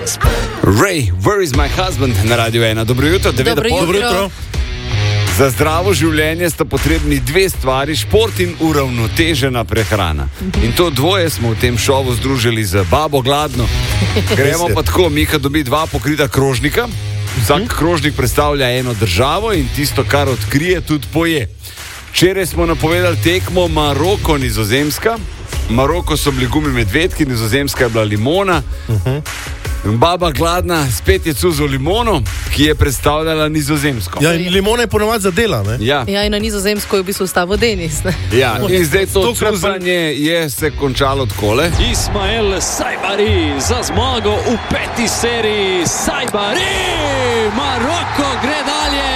Ray, where is my husband? Na Radio 1. Dobro jutro, 9:30. Dobro jutro. Za zdravo življenje sta potrebni dve stvari: šport in uravnotežena prehrana. In to dvoje smo v tem šovu združili z Babo Gladno. Gremo pa tako, Miha dobi 2 pokrita krožnika. Vsak krožnik predstavlja eno državo in tisto, kar odkrije, tudi poje. Včeraj smo napovedali tekmo Maroko-Nizozemska. Maroko so bili gumi medvedki, Nizozemska je bila limona. Baba Gladna spet je cuzo limono, ki je predstavljala Nizozemsko. Ja, in limona je ponovadi zadela, ne? Ja. Ja, in na Nizozemsko je v bistvu stavil Denis, ne? Ja, in zdaj to cuzanje je se končalo takole. Ismael Sajbari za zmago v 5. seriji. Sajbari! Maroko gre dalje!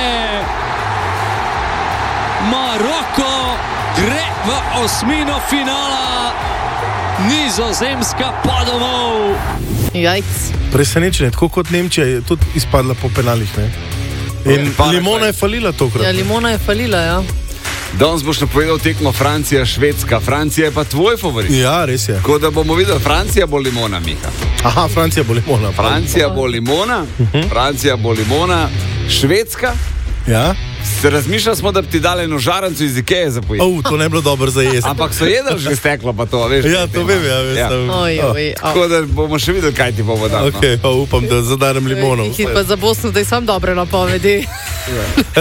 Maroko gre v osmino finala. Nizozemska pa domov. Jajc. Presenečenje, tako kot Nemčija je tudi izpadla po penalih, ne? In limona je falila tokrat. Ja, limona je falila, ja. Danes boš napovedal tekmo Francija-Švedska. Francija je pa tvoj favorit. Ja, res je. Tako da bomo videli, Francija bo limona, Miha. Aha, Francija bo limona. Francija bo limona, Francija bo limona, Švedska. Ja? Se razmišljali smo, da bi ti dali eno žaranco iz Ikeje za pojesti. To ne bi bilo dobro za jesti. Ampak so jedli že steklo, pa to, veš. Ja, to vem, ja, veš. Oj. Tako da bomo še videli, kaj ti bomo dali. Ok, pa upam, da zadarem limonom. Pa za Bosno, da je sam dobre napovedi.